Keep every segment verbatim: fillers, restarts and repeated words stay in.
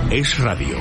Es Radio.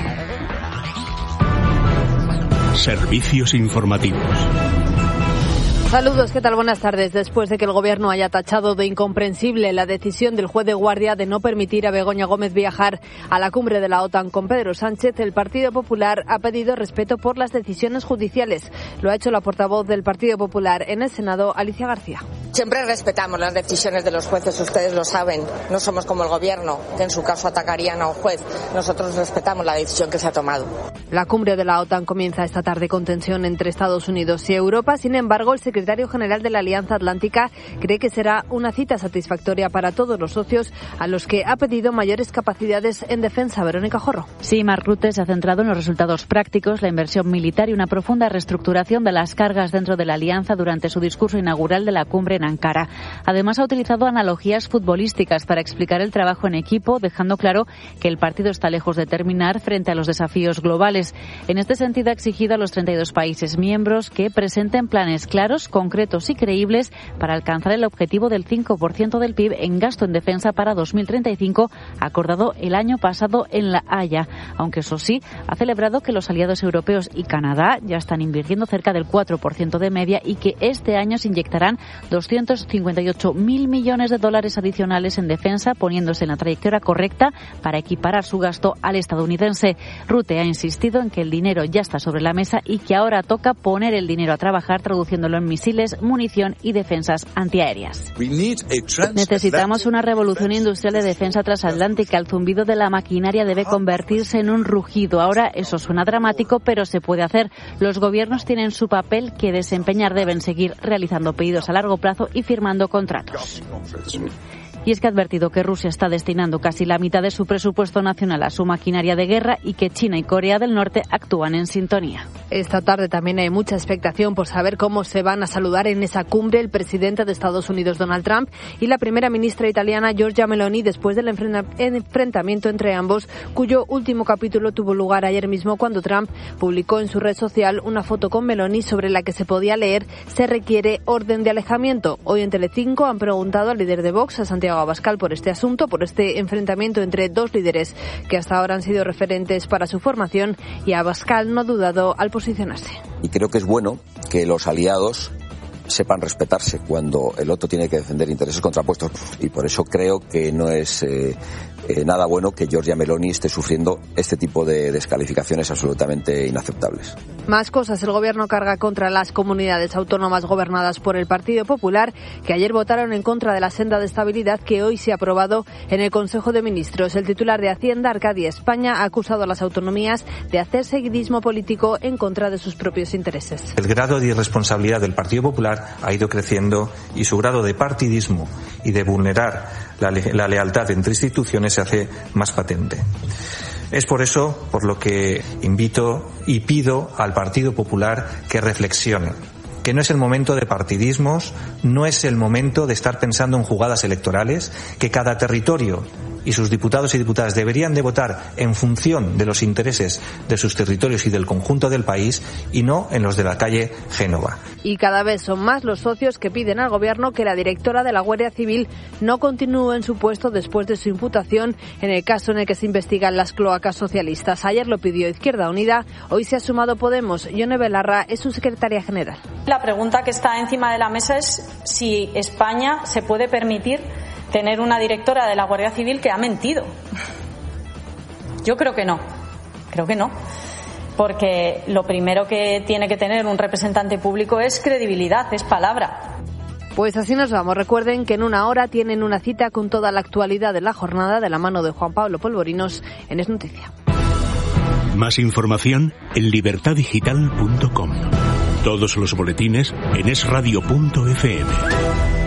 Servicios informativos. Saludos, ¿qué tal? Buenas tardes. Después de que el Gobierno haya tachado de incomprensible la decisión del juez de guardia de no permitir a Begoña Gómez viajar a la cumbre de la OTAN con Pedro Sánchez, el Partido Popular ha pedido respeto por las decisiones judiciales. Lo ha hecho la portavoz del Partido Popular en el Senado, Alicia García. Siempre respetamos las decisiones de los jueces, ustedes lo saben. No somos como el Gobierno, que en su caso atacarían a un juez. Nosotros respetamos la decisión que se ha tomado. La cumbre de la OTAN comienza esta tarde con tensión entre Estados Unidos y Europa. Sin embargo, el secretario El secretario general de la Alianza Atlántica cree que será una cita satisfactoria para todos los socios, a los que ha pedido mayores capacidades en defensa. Verónica Jorro. Sí, Mark Rutte se ha centrado en los resultados prácticos, la inversión militar y una profunda reestructuración de las cargas dentro de la Alianza durante su discurso inaugural de la cumbre en Ankara. Además, ha utilizado analogías futbolísticas para explicar el trabajo en equipo, dejando claro que el partido está lejos de terminar frente a los desafíos globales. En este sentido, ha exigido a los treinta y dos países miembros que presenten planes claros, concretos y creíbles para alcanzar el objetivo del cinco por ciento del P I B en gasto en defensa para dos mil treinta y cinco, acordado el año pasado en La Haya. Aunque eso sí, ha celebrado que los aliados europeos y Canadá ya están invirtiendo cerca del cuatro por ciento de media y que este año se inyectarán doscientos cincuenta y ocho mil millones de dólares adicionales en defensa, poniéndose en la trayectoria correcta para equiparar su gasto al estadounidense. Rutte ha insistido en que el dinero ya está sobre la mesa y que ahora toca poner el dinero a trabajar, traduciéndolo en misiles, munición y defensas antiaéreas. Necesitamos una revolución industrial de defensa transatlántica. El zumbido de la maquinaria debe convertirse en un rugido. Ahora eso suena dramático, pero se puede hacer. Los gobiernos tienen su papel que desempeñar. Deben seguir realizando pedidos a largo plazo y firmando contratos. Y es que ha advertido que Rusia está destinando casi la mitad de su presupuesto nacional a su maquinaria de guerra y que China y Corea del Norte actúan en sintonía. Esta tarde también hay mucha expectación por saber cómo se van a saludar en esa cumbre el presidente de Estados Unidos, Donald Trump, y la primera ministra italiana, Giorgia Meloni, después del enfrentamiento entre ambos, cuyo último capítulo tuvo lugar ayer mismo cuando Trump publicó en su red social una foto con Meloni sobre la que se podía leer: se requiere orden de alejamiento. Hoy en Telecinco han preguntado al líder de Vox, a Santiago Abascal, por este asunto, por este enfrentamiento entre dos líderes que hasta ahora han sido referentes para su formación, y Abascal no ha dudado al posicionarse. Y creo que es bueno que los aliados sepan respetarse cuando el otro tiene que defender intereses contrapuestos, y por eso creo que no es eh, eh, nada bueno que Giorgia Meloni esté sufriendo este tipo de descalificaciones absolutamente inaceptables. Más cosas. El Gobierno carga contra las comunidades autónomas gobernadas por el Partido Popular, que ayer votaron en contra de la senda de estabilidad que hoy se ha aprobado en el Consejo de Ministros. El titular de Hacienda, Arcadia España, ha acusado a las autonomías de hacer seguidismo político en contra de sus propios intereses. El grado de irresponsabilidad del Partido Popular ha ido creciendo y su grado de partidismo y de vulnerar la, le- la lealtad entre instituciones se hace más patente. Es por eso por lo que invito y pido al Partido Popular que reflexione, que no es el momento de partidismos, no es el momento de estar pensando en jugadas electorales, que cada territorio y sus diputados y diputadas deberían de votar en función de los intereses de sus territorios y del conjunto del país, y no en los de la calle Génova. Y cada vez son más los socios que piden al Gobierno que la directora de la Guardia Civil no continúe en su puesto después de su imputación en el caso en el que se investigan las cloacas socialistas. Ayer lo pidió Izquierda Unida, hoy se ha sumado Podemos. Yone Belarra es su secretaria general. La pregunta que está encima de la mesa es si España se puede permitir tener una directora de la Guardia Civil que ha mentido. Yo creo que no, creo que no, porque lo primero que tiene que tener un representante público es credibilidad, es palabra. Pues así nos vamos. Recuerden que en una hora tienen una cita con toda la actualidad de la jornada de la mano de Juan Pablo Polvorinos en Es Noticia. Más información en libertad digital punto com. Todos los boletines en es radio punto efe eme.